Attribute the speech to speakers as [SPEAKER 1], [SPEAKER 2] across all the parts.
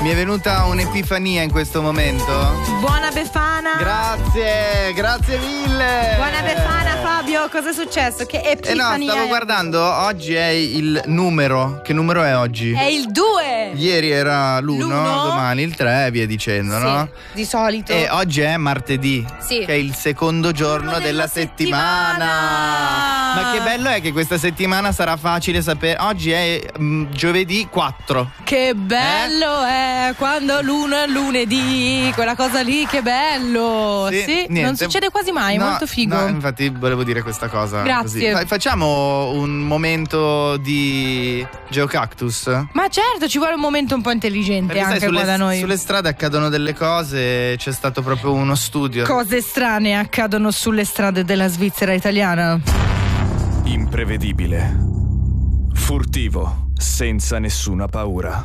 [SPEAKER 1] Mi è venuta un'epifania in questo momento.
[SPEAKER 2] Buona Befana.
[SPEAKER 1] Grazie mille.
[SPEAKER 2] Buona Befana, Fabio. Cosa è successo? Che epifania?
[SPEAKER 1] Stavo guardando, oggi è il numero. Che numero è oggi?
[SPEAKER 2] È il 2.
[SPEAKER 1] Ieri era l'1, domani il 3 e via dicendo,
[SPEAKER 2] sì,
[SPEAKER 1] no?
[SPEAKER 2] Di solito.
[SPEAKER 1] E oggi è martedì,
[SPEAKER 2] sì,
[SPEAKER 1] che è il secondo giorno della settimana. Ma che bello è che questa settimana sarà facile sapere. Oggi è giovedì 4.
[SPEAKER 2] Che bello è quando l'1 è lunedì. Quella cosa lì, che bello. Sì, non succede quasi mai, molto figo.
[SPEAKER 1] No, infatti volevo dire questa cosa.
[SPEAKER 2] Grazie.
[SPEAKER 1] Così. Facciamo un momento di Geocactus?
[SPEAKER 2] Ma certo, ci vuole un momento un po' intelligente. Perché anche qua da noi.
[SPEAKER 1] Sulle strade accadono delle cose, c'è stato proprio uno studio.
[SPEAKER 2] Cose strane accadono sulle strade della Svizzera italiana.
[SPEAKER 3] Imprevedibile, furtivo, senza nessuna paura.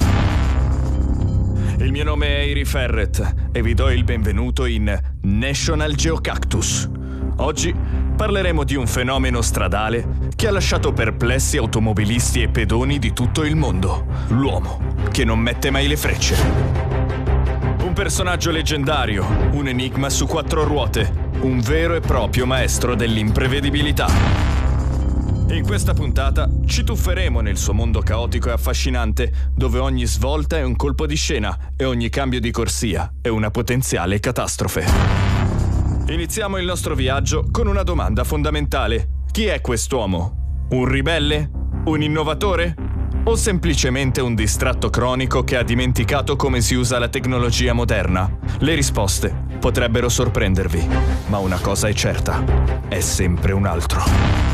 [SPEAKER 3] Il mio nome è Iri Ferret e vi do il benvenuto in National Geocactus. Oggi parleremo di un fenomeno stradale che ha lasciato perplessi automobilisti e pedoni di tutto il mondo: l'uomo che non mette mai le frecce. Un personaggio leggendario, un enigma su 4 ruote, un vero e proprio maestro dell'imprevedibilità. In questa puntata ci tufferemo nel suo mondo caotico e affascinante, dove ogni svolta è un colpo di scena e ogni cambio di corsia è una potenziale catastrofe. Iniziamo il nostro viaggio con una domanda fondamentale: chi è quest'uomo? Un ribelle? Un innovatore? O semplicemente un distratto cronico che ha dimenticato come si usa la tecnologia moderna? Le risposte potrebbero sorprendervi, ma una cosa è certa: è sempre un altro.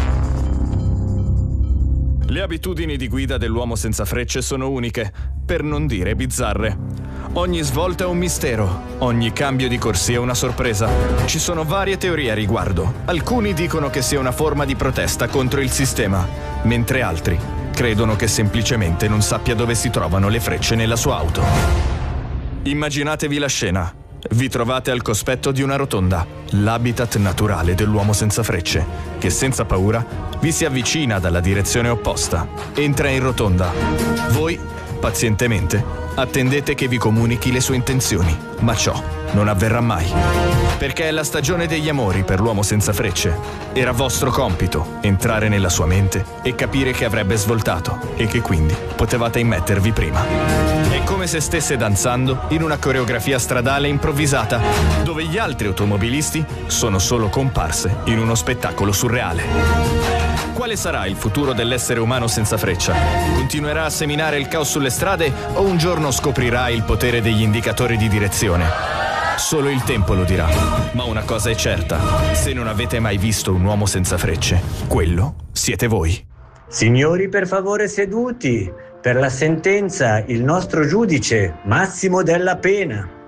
[SPEAKER 3] Le abitudini di guida dell'uomo senza frecce sono uniche, per non dire bizzarre. Ogni svolta è un mistero, ogni cambio di corsia è una sorpresa. Ci sono varie teorie a riguardo. Alcuni dicono che sia una forma di protesta contro il sistema, mentre altri credono che semplicemente non sappia dove si trovano le frecce nella sua auto. Immaginatevi la scena. Vi trovate al cospetto di una rotonda, l'habitat naturale dell'uomo senza frecce, che senza paura vi si avvicina dalla direzione opposta. Entra in rotonda. Voi, pazientemente, attendete che vi comunichi le sue intenzioni, ma ciò non avverrà mai. Perché è la stagione degli amori per l'uomo senza frecce. Era vostro compito entrare nella sua mente e capire che avrebbe svoltato e che quindi potevate immettervi prima. È come se stesse danzando in una coreografia stradale improvvisata, dove gli altri automobilisti sono solo comparse in uno spettacolo surreale. Quale sarà il futuro dell'essere umano senza freccia? Continuerà a seminare il caos sulle strade o un giorno scoprirà il potere degli indicatori di direzione? Solo il tempo lo dirà. Ma una cosa è certa: se non avete mai visto un uomo senza frecce, quello siete voi.
[SPEAKER 4] Signori, per favore seduti. Per la sentenza il nostro giudice Massimo Della Pena.